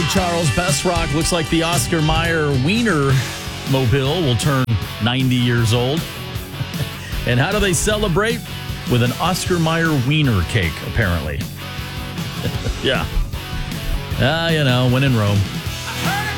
Lake Charles, Best Rock. Looks like the Oscar Mayer Wiener Mobile will turn 90 years old. And how do they celebrate? With an Oscar Mayer Wiener cake, apparently. Yeah. When in Rome.